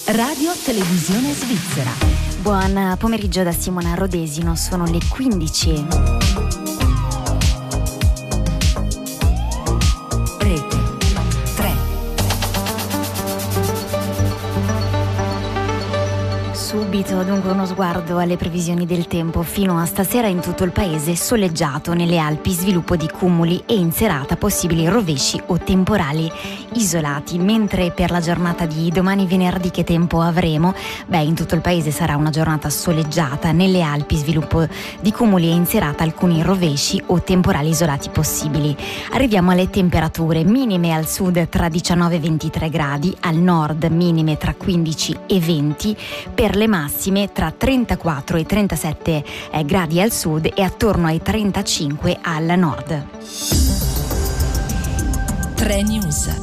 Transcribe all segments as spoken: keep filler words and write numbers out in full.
Radio Televisione Svizzera. Buon pomeriggio da Simona Rodesino, sono le quindici. Rete tre. Subito dunque uno sguardo alle previsioni del tempo. Fino a stasera in tutto il paese soleggiato, nelle Alpi sviluppo di cumuli e in serata possibili rovesci o temporali isolati. Mentre per la giornata di domani venerdì che tempo avremo? Beh, in tutto il paese sarà una giornata soleggiata, nelle Alpi sviluppo di cumuli e in serata alcuni rovesci o temporali isolati possibili. Arriviamo alle temperature: minime al sud tra diciannove e ventitré gradi, al nord minime tra quindici e venti, per le massime tra trentaquattro e trentasette eh, gradi al sud e attorno ai trentacinque al nord. tre News.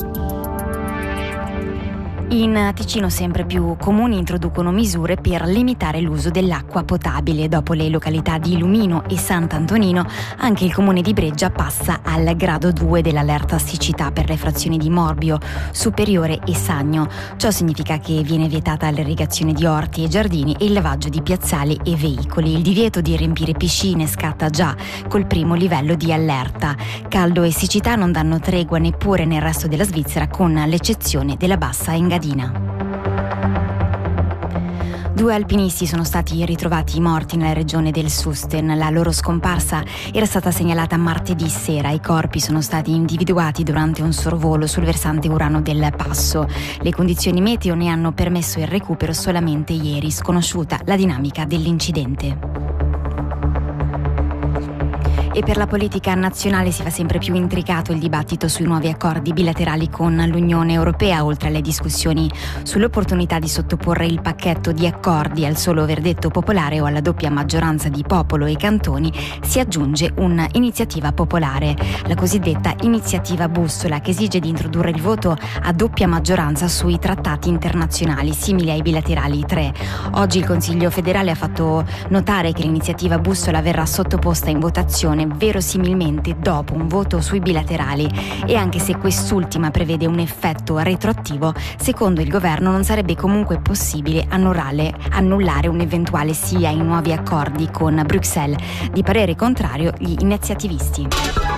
In Ticino sempre più comuni introducono misure per limitare l'uso dell'acqua potabile. Dopo le località di Lumino e Sant'Antonino, anche il comune di Breggia passa al grado due dell'allerta siccità per le frazioni di Morbio, Superiore e Sagno. Ciò significa che viene vietata l'irrigazione di orti e giardini e il lavaggio di piazzali e veicoli. Il divieto di riempire piscine scatta già col primo livello di allerta. Caldo e siccità non danno tregua neppure nel resto della Svizzera, con l'eccezione della Bassa Engadina. Due alpinisti sono stati ritrovati morti nella regione del Susten. La loro scomparsa era stata segnalata martedì sera. I corpi sono stati individuati durante un sorvolo sul versante Urano del Passo. Le condizioni meteo ne hanno permesso il recupero solamente ieri, sconosciuta la dinamica dell'incidente. E per la politica nazionale si fa sempre più intricato il dibattito sui nuovi accordi bilaterali con l'Unione Europea. Oltre alle discussioni sull'opportunità di sottoporre il pacchetto di accordi al solo verdetto popolare o alla doppia maggioranza di popolo e cantoni, si aggiunge un'iniziativa popolare, la cosiddetta iniziativa bussola, che esige di introdurre il voto a doppia maggioranza sui trattati internazionali simili ai bilaterali tre. Oggi il Consiglio federale ha fatto notare che l'iniziativa bussola verrà sottoposta in votazione verosimilmente dopo un voto sui bilaterali, e anche se quest'ultima prevede un effetto retroattivo, secondo il governo non sarebbe comunque possibile annullare, annullare un eventuale sì ai nuovi accordi con Bruxelles. Di parere contrario gli iniziativisti.